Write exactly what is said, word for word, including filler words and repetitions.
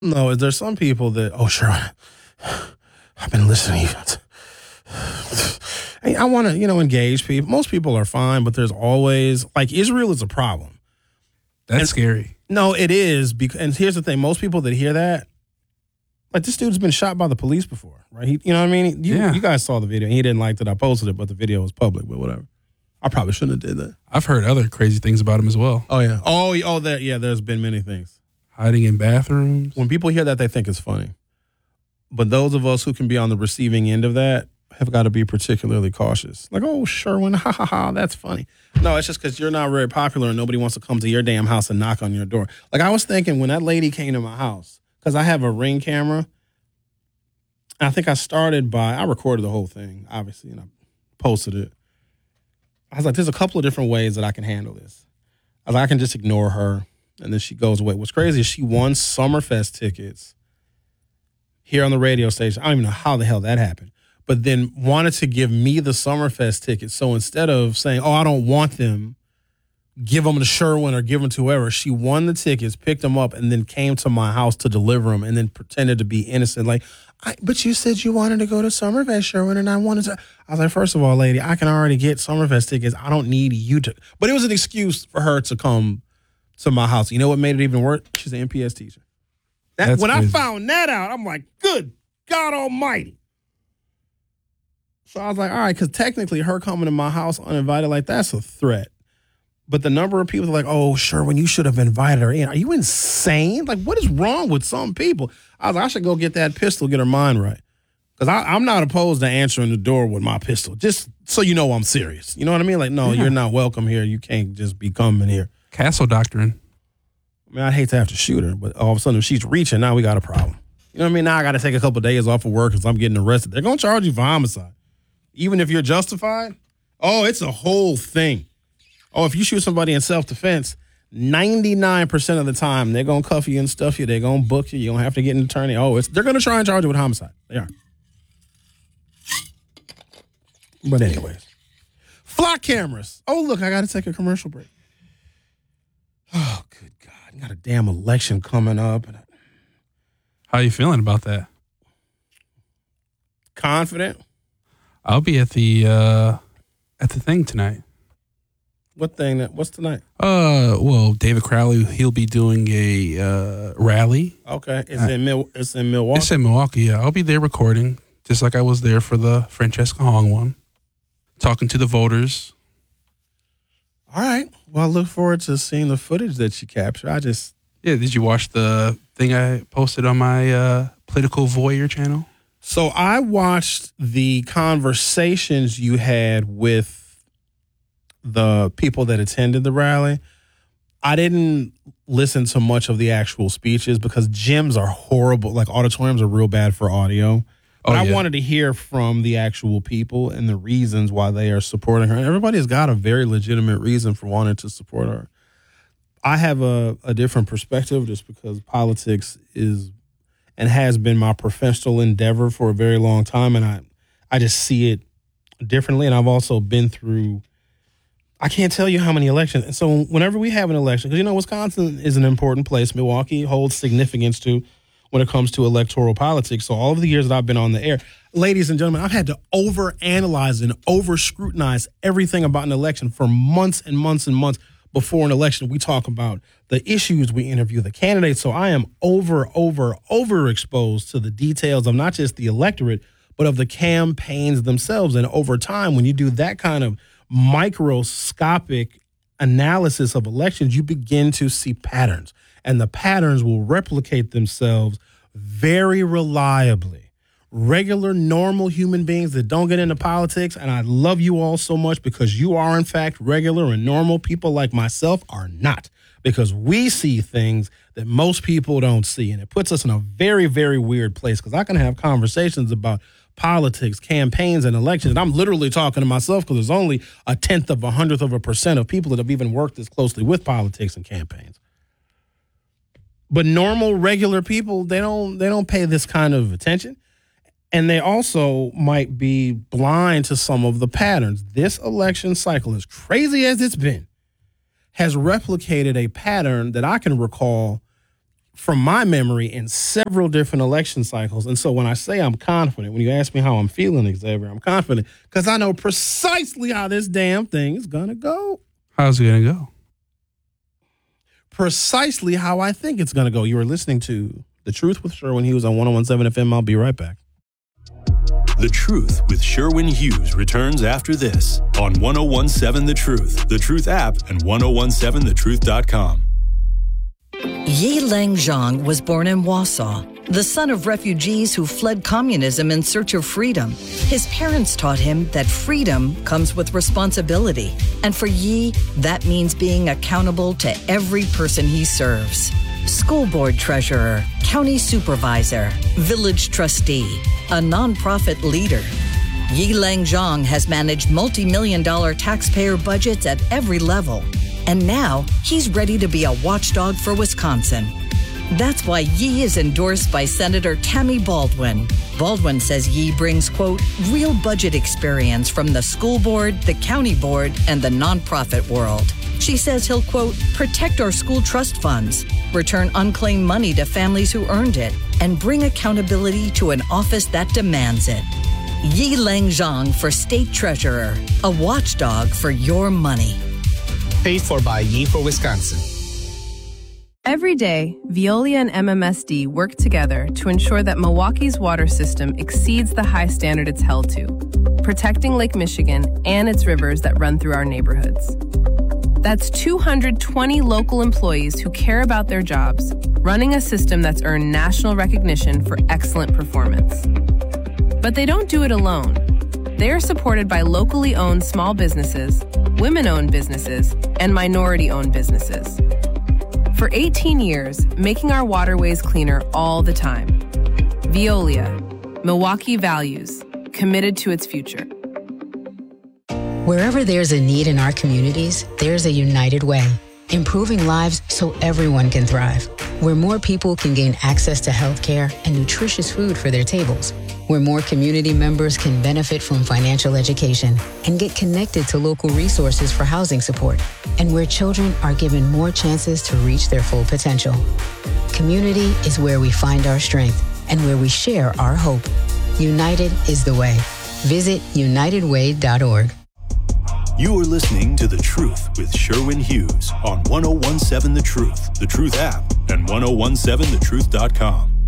No, is there some people that, oh, sure, I've been listening. Hey, I want to, you know, engage people. Most people are fine, but there's always, like, Israel is a problem. That's and, scary. No, it is. Because, and here's the thing. Most people that hear that, like, this dude's been shot by the police before, right? He, you know what I mean? You, yeah. you guys saw the video. He didn't like that I posted it, but the video was public, but whatever. I probably shouldn't have did that. I've heard other crazy things about him as well. Oh, yeah. Oh, oh, that, yeah, there's been many things. Hiding in bathrooms. When people hear that, they think it's funny. But those of us who can be on the receiving end of that have got to be particularly cautious. Like, oh, Sherwin, ha, ha, ha, that's funny. No, it's just because you're not very popular and nobody wants to come to your damn house and knock on your door. Like, I was thinking when that lady came to my house, because I have a Ring camera, I think I started by, I recorded the whole thing, obviously, and I posted it. I was like, there's a couple of different ways that I can handle this. I was like, I can just ignore her, and then she goes away. What's crazy is she won Summerfest tickets here on the radio station. I don't even know how the hell that happened. But then wanted to give me the Summerfest tickets. So instead of saying, oh, I don't want them, give them to Sherwin or give them to whoever, she won the tickets, picked them up, and then came to my house to deliver them and then pretended to be innocent. Like, I, but you said you wanted to go to Summerfest, Sherwin, and I wanted to. I was like, first of all, lady, I can already get Summerfest tickets. I don't need you to. But it was an excuse for her to come to my house. You know what made it even worse? She's an M P S teacher. That, when crazy. I found that out, I'm like, good God almighty. So I was like, all right, because technically her coming to my house uninvited, like, that's a threat. But the number of people are like, oh, Sherwin, you should have invited her in. Are you insane? Like, what is wrong with some people? I was like, I should go get that pistol, get her mind right. Because I'm not opposed to answering the door with my pistol, just so you know I'm serious. You know what I mean? Like, no, yeah. You're not welcome here. You can't just be coming here. Castle doctrine. I mean, I'd hate to have to shoot her, but all of a sudden if she's reaching, now we got a problem. You know what I mean? Now I got to take a couple of days off of work because I'm getting arrested. They're going to charge you for homicide. Even if you're justified, oh, it's a whole thing. Oh, if you shoot somebody in self-defense, ninety-nine percent of the time, they're going to cuff you and stuff you. They're going to book you. You don't have to get an attorney. Oh, it's they're going to try and charge you with homicide. They are. But anyways. Flock cameras. Oh, look, I got to take a commercial break. Oh, good God. I got a damn election coming up. How are you feeling about that? Confident. I'll be at the uh, at the thing tonight. What thing? That, what's tonight? Uh, well, David Crowley, he'll be doing a uh, rally. Okay, it's uh, in Mil- it's in Milwaukee. It's in Milwaukee. Yeah, I'll be there recording, just like I was there for the Francesca Hong one, talking to the voters. All right. Well, I look forward to seeing the footage that you capture. I just yeah. Did you watch the thing I posted on my uh, Political Voyeur channel? So I watched the conversations you had with the people that attended the rally. I didn't listen to much of the actual speeches because gyms are horrible. Like auditoriums are real bad for audio. But oh, yeah. I wanted to hear from the actual people and the reasons why they are supporting her. And everybody's got a very legitimate reason for wanting to support her. I have a, a different perspective just because politics is and has been my professional endeavor for a very long time. And I, I just see it differently. And I've also been through, I can't tell you how many elections. And so whenever we have an election, because, you know, Wisconsin is an important place. Milwaukee holds significance to when it comes to electoral politics. So all of the years that I've been on the air, ladies and gentlemen, I've had to overanalyze and over-scrutinize everything about an election for months and months and months. Before an election, we talk about the issues, we interview the candidates. So I am over, over, overexposed to the details of not just the electorate, but of the campaigns themselves. And over time, when you do that kind of microscopic analysis of elections, you begin to see patterns. And the patterns will replicate themselves very reliably. Regular, normal human beings that don't get into politics, and I love you all so much because you are, in fact, regular and normal. People like myself are not, because we see things that most people don't see, and it puts us in a very, very weird place because I can have conversations about politics, campaigns, and elections, and I'm literally talking to myself because there's only a tenth of a hundredth of a percent of people that have even worked this closely with politics and campaigns. But normal, regular people, they don't they don't pay this kind of attention. And they also might be blind to some of the patterns. This election cycle, as crazy as it's been, has replicated a pattern that I can recall from my memory in several different election cycles. And so when I say I'm confident, when you ask me how I'm feeling, Xavier, I'm confident because I know precisely how this damn thing is going to go. How's it going to go? Precisely how I think it's going to go. You were listening to The Truth with Sherwin Hughes on one oh one seven F M. I'll be right back. The Truth with Sherwin Hughes returns after this on one oh one seven The Truth, The Truth app, and ten seventeen the truth dot com. Yi-Lang Zhang was born in Warsaw, the son of refugees who fled communism in search of freedom. His parents taught him that freedom comes with responsibility. And for Yi, that means being accountable to every person he serves. School board treasurer, county supervisor, village trustee, a nonprofit leader. Yi-Lang Zhang has managed multi-million dollar taxpayer budgets at every level. And now he's ready to be a watchdog for Wisconsin. That's why Yi is endorsed by Senator Tammy Baldwin. Baldwin says Yi brings, quote, real budget experience from the school board, the county board, and the nonprofit world. She says he'll, quote, protect our school trust funds, return unclaimed money to families who earned it, and bring accountability to an office that demands it. Yi-Lang Zhang for state treasurer, a watchdog for your money. Paid for by Yi for Wisconsin. Every day, Veolia and M M S D work together to ensure that Milwaukee's water system exceeds the high standard it's held to, protecting Lake Michigan and its rivers that run through our neighborhoods. That's two hundred twenty local employees who care about their jobs, running a system that's earned national recognition for excellent performance. But they don't do it alone. They are supported by locally owned small businesses, women-owned businesses, and minority-owned businesses. For eighteen years, making our waterways cleaner all the time. Veolia, Milwaukee values, committed to its future. Wherever there's a need in our communities, there's a United Way, improving lives so everyone can thrive. Where more people can gain access to healthcare and nutritious food for their tables. Where more community members can benefit from financial education and get connected to local resources for housing support. And where children are given more chances to reach their full potential. Community is where we find our strength and where we share our hope. United is the way. Visit united way dot org. You are listening to The Truth with Sherwin Hughes on ten seventeen The Truth, The Truth app, and ten seventeen the truth dot com.